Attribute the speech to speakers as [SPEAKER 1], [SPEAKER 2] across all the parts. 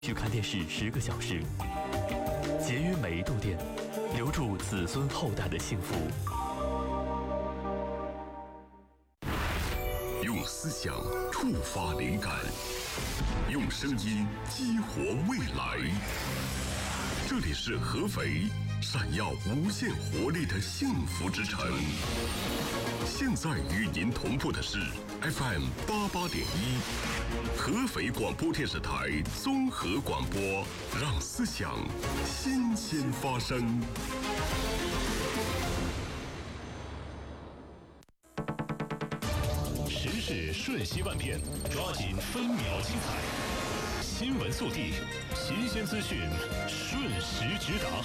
[SPEAKER 1] 去看电视10个小时，节约每一度电，留住子孙后代的幸福。
[SPEAKER 2] 用思想触发灵感，用声音激活未来。这里是合肥闪耀无限活力的幸福之城。现在与您同步的是 FM 88.1，合肥广播电视台综合广播，让思想新鲜发生。
[SPEAKER 3] 时事瞬息万变，抓紧分秒精彩。新闻速递，新鲜资讯，瞬时直达。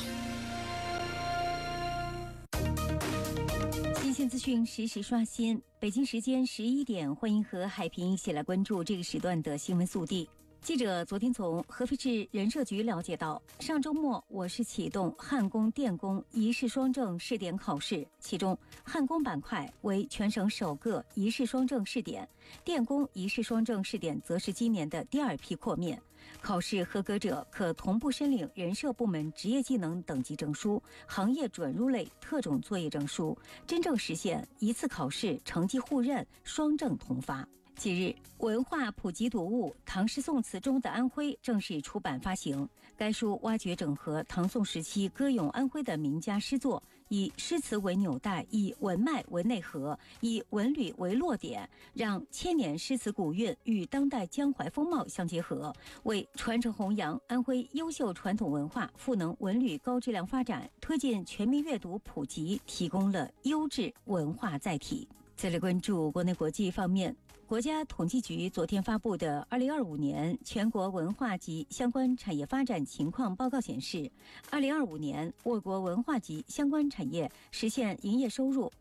[SPEAKER 4] 新鲜资讯实时刷新。北京时间11点，欢迎和海平一起来关注这个时段的新闻速递。记者昨天从合肥市人社局了解到，上周末我市启动焊工、电工一试双证试点考试，其中焊工板块为全省首个一试双证试点，电工一试双证试点则是今年的第2批扩面。考试合格者可同步申领人社部门职业技能等级证书、行业准入类特种作业证书，真正实现一次考试成绩互认、双证同发。近日，文化普及读物《唐诗宋词中的安徽》正式出版发行。该书挖掘整合唐宋时期歌咏安徽的名家诗作，以诗词为纽带，以文脉为内核，以文旅为落点，让千年诗词古韵与当代江淮风貌相结合，为传承弘扬安徽优秀传统文化、赋能文旅高质量发展、推进全民阅读普及提供了优质文化载体。再来关注国内国际方面。国家统计局昨天发布的2025年全国文化及相关产业发展情况报告显示，2025年我国文化及相关产业实现营业收入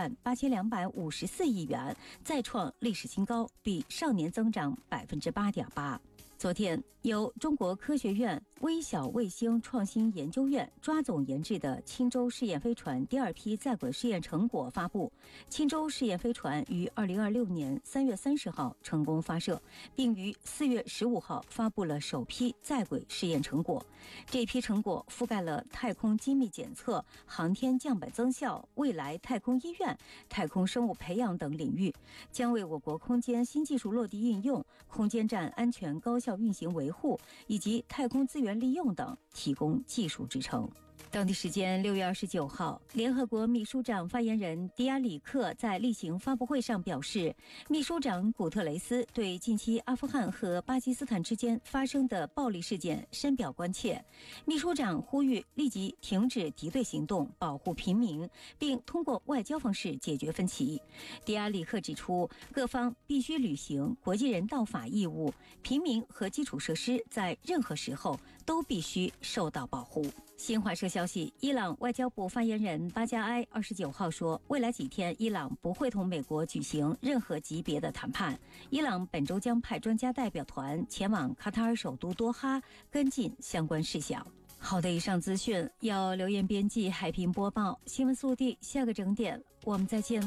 [SPEAKER 4] 20.8254亿元，再创历史新高，比上年增长8.8%。昨天，由中国科学院微小卫星创新研究院抓总研制的钦州试验飞船第2批在轨试验成果发布。钦州试验飞船于2026年3月30号成功发射，并于4月15号发布了首批在轨试验成果。这批成果覆盖了太空精密检测、航天降本增效、未来太空医院、太空生物培养等领域，将为我国空间新技术落地应用、空间站安全高效运行维护以及太空资源利用等提供技术支撑。当地时间6月29号，联合国秘书长发言人迪亚里克在例行发布会上表示，秘书长古特雷斯对近期阿富汗和巴基斯坦之间发生的暴力事件深表关切。秘书长呼吁立即停止敌对行动，保护平民，并通过外交方式解决分歧。迪亚里克指出，各方必须履行国际人道法义务，平民和基础设施在任何时候都必须受到保护。新华社消息，伊朗外交部发言人巴加埃29号说，未来几天伊朗不会同美国举行任何级别的谈判。伊朗本周将派专家代表团前往卡塔尔首都多哈跟进相关事项。好的，以上资讯由刘艳编辑，海平播报。新闻速递，下个整点我们再见。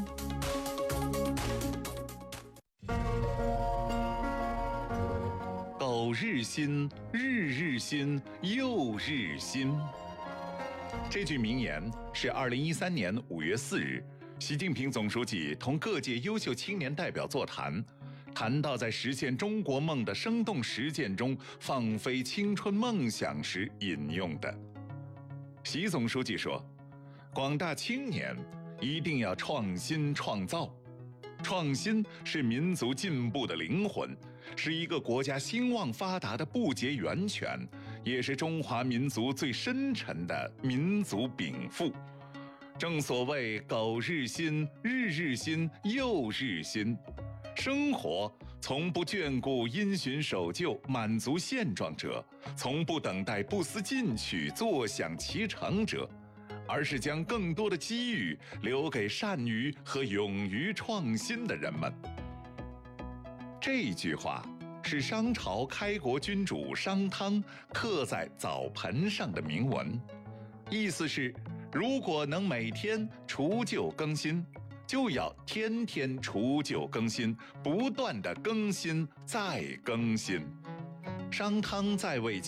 [SPEAKER 5] 苟日新，日日新，又日新。这句名言是2013年5月4日，习近平总书记同各界优秀青年代表座谈，谈到在实现中国梦的生动实践中放飞青春梦想时引用的。习总书记说，广大青年一定要创新创造。创新是民族进步的灵魂，是一个国家兴旺发达的不竭源泉，也是中华民族最深沉的民族禀赋。正所谓苟日新，日日新，又日新。生活从不眷顾因循守旧、满足现状者，从不等待不思进取、坐享其成者，而是将更多的机遇留给善于和勇于创新的人们。这句话是商朝开国君主商汤刻在澡盆上的铭文，意思是，如果能每天除旧更新，就要天天除旧更新，不断的更新再更新。 商汤在位